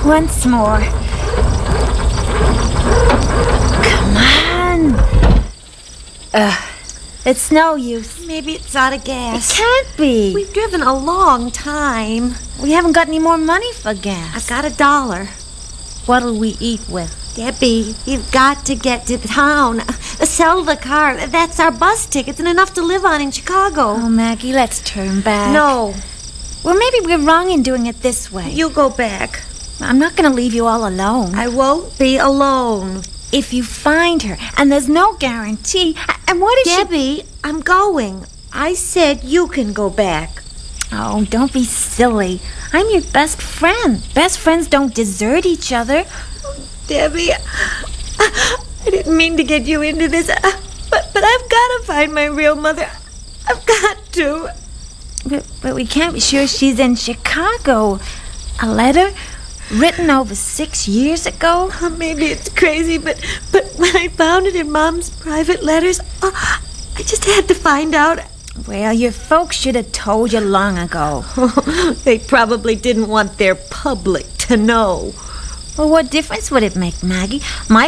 Once more. Come on. It's no use. Maybe it's out of It gas. can't be. We've driven a long time. We haven't got any more money for gas. I've got $1. What'll we eat with? Debbie, you've got to get to town. Sell the car. That's our bus tickets and enough to live on in Chicago. Oh, Maggie, let's turn back. No, Well, maybe we're wrong in doing it this way. you go back. I'm not going to leave you all alone. I won't be alone. If you find her, and there's no guarantee, and what if Debbie, I'm going. I said you can go back. Oh, don't be silly. I'm your best friend. Best friends don't desert each other. Debbie, I didn't mean to get you into this, but I've got to find my real mother. I've got to. But we can't be sure she's in Chicago. A letter written over 6 years ago? Maybe it's crazy, but when I found it in Mom's private letters, I just had to find out. Well, your folks should have told you long ago. They probably didn't want their public to know. Well, what difference would it make, Maggie? My